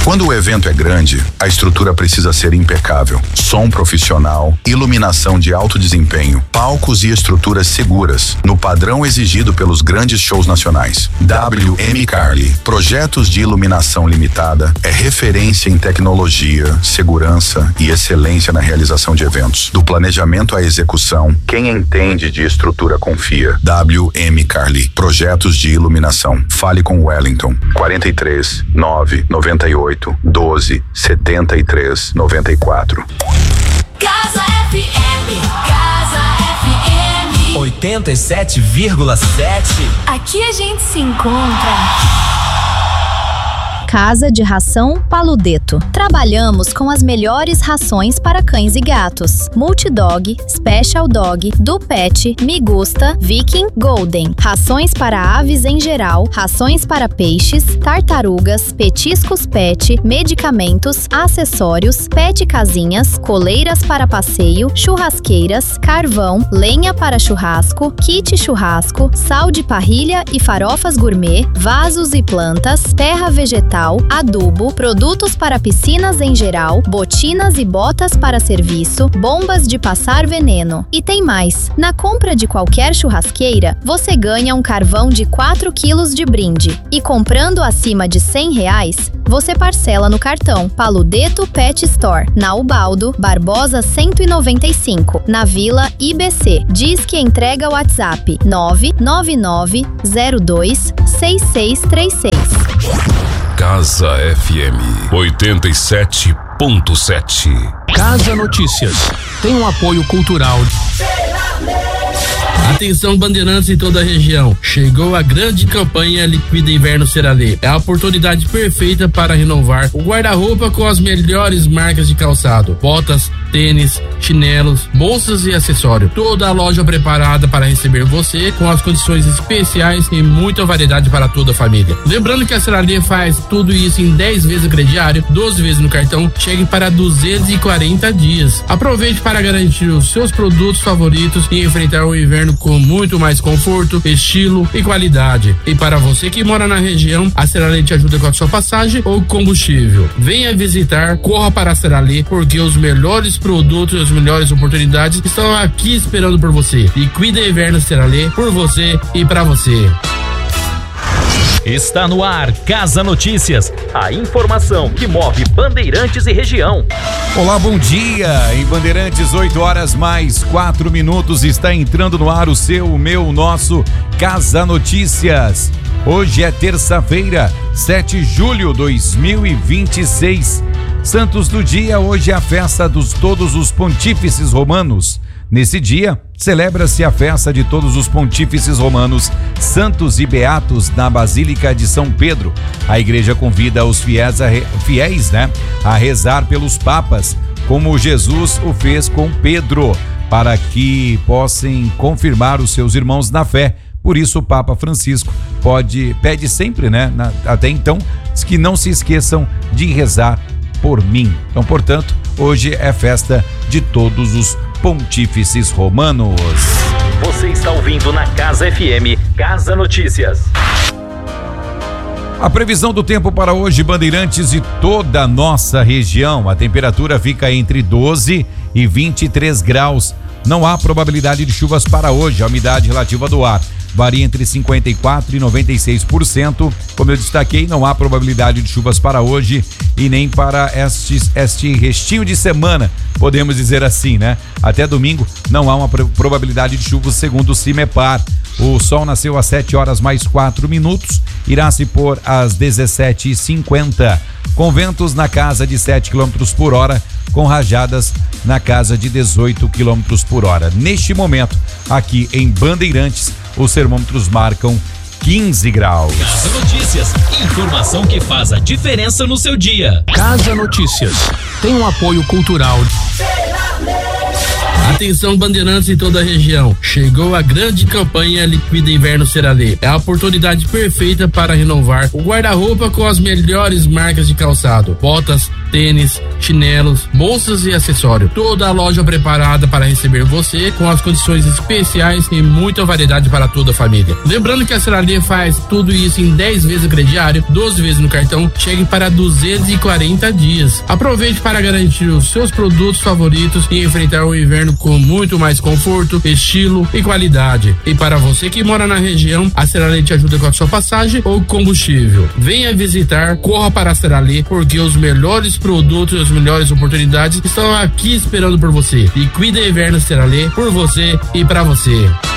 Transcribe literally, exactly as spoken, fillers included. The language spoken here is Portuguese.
Quando o evento é grande, a estrutura precisa ser impecável. Som profissional, iluminação de alto desempenho, palcos e estruturas seguras, no padrão exigido pelos grandes shows nacionais. W M Carli, projetos de iluminação limitada, é referência em tecnologia, segurança e excelência na realização de eventos. Do planejamento à execução, quem entende de estrutura confia. W M Carli, projetos de iluminação. Fale com Wellington. quarenta e três, nove, noventa e oito, doze, setenta e três, noventa e quatro. Casa F M, Casa F M oitenta e sete vírgula sete. Aqui a gente se encontra. Casa de Ração Paludeto. Trabalhamos com as melhores rações para cães e gatos. Multidog, Special Dog, do Pet, Migusta, Viking, Golden. Rações para aves em geral, rações para peixes, tartarugas, petiscos pet, medicamentos, acessórios, pet casinhas, coleiras para passeio, churrasqueiras, carvão, lenha para churrasco, kit churrasco, sal de parrilha e farofas gourmet, vasos e plantas, terra vegetal, adubo, produtos para piscinas em geral, botinas e botas para serviço, bombas de passar veneno. E tem mais! Na compra de qualquer churrasqueira, você ganha um carvão de quatro quilos de brinde. E comprando acima de cem reais, você parcela no cartão Paludeto Pet Store, na Ubaldo, Barbosa cento e noventa e cinco, na Vila I B C. Diz que entrega WhatsApp nove nove nove zero dois seis seis três seis. Casa F M oitenta e sete ponto sete. Casa Notícias tem um apoio cultural. Atenção, bandeirantes em toda a região. Chegou a grande campanha Liquida Inverno Seralê. É a oportunidade perfeita para renovar o guarda-roupa com as melhores marcas de calçado. Botas, tênis, chinelos, bolsas e acessórios. Toda a loja preparada para receber você com as condições especiais e muita variedade para toda a família. Lembrando que a Seralê faz tudo isso em dez vezes no crediário, doze vezes no cartão, chegue para duzentos e quarenta dias. Aproveite para garantir os seus produtos favoritos e enfrentar o inverno com muito mais conforto, estilo e qualidade. E para você que mora na região, a Seralê te ajuda com a sua passagem ou combustível. Venha visitar, corra para a Seralê, porque os melhores produtos e as melhores oportunidades estão aqui esperando por você. Liquida Inverno Seralê, por você e para você. Está no ar Casa Notícias, a informação que move Bandeirantes e região. Olá, bom dia. Em Bandeirantes, oito horas mais quatro minutos, está entrando no ar o seu, o meu, o nosso Casa Notícias. Hoje é terça-feira, sete de julho de dois mil e vinte e seis. Santos do dia, hoje é a festa dos todos os pontífices romanos. Nesse dia, celebra-se a festa de todos os pontífices romanos, santos e beatos na Basílica de São Pedro. A igreja convida os fiéis, a, fiéis né, a rezar pelos papas, como Jesus o fez com Pedro, para que possam confirmar os seus irmãos na fé. Por isso o Papa Francisco pode, pede sempre, né, na, até então, que não se esqueçam de rezar por mim. Então, portanto, hoje é festa de todos os pontífices romanos. Você está ouvindo na Casa F M, Casa Notícias. A previsão do tempo para hoje, Bandeirantes e toda a nossa região. A temperatura fica entre doze e vinte e três graus. Não há probabilidade de chuvas para hoje. A umidade relativa do ar varia entre cinquenta e quatro por cento e noventa e seis por cento. Como eu destaquei, não há probabilidade de chuvas para hoje e nem para este, este restinho de semana, podemos dizer assim, né? Até domingo não há uma probabilidade de chuvas, segundo o CIMEPAR. O sol nasceu às sete horas mais quatro minutos, irá se pôr às dezessete e cinquenta, com ventos na casa de sete quilômetros por hora, com rajadas na casa de dezoito quilômetros por hora. Neste momento, aqui em Bandeirantes, os termômetros marcam quinze graus. Casa Notícias, informação que faz a diferença no seu dia. Casa Notícias tem um apoio cultural. Atenção, bandeirantes em toda a região. Chegou a grande campanha Liquida Inverno Ceralê. É a oportunidade perfeita para renovar o guarda-roupa com as melhores marcas de calçado. Botas, tênis, chinelos, bolsas e acessórios. Toda a loja preparada para receber você com as condições especiais e muita variedade para toda a família. Lembrando que a Ceralê faz tudo isso em dez vezes no crediário, doze vezes no cartão, chegue para duzentos e quarenta dias. Aproveite para garantir os seus produtos favoritos e enfrentar o inverno com muito mais conforto, estilo e qualidade. E para você que mora na região, a Ceralê te ajuda com a sua passagem ou combustível. Venha visitar, corra para a Ceralê, porque os melhores produtos e as melhores oportunidades estão aqui esperando por você. Liquida Inverno Ceralê, por você e para você.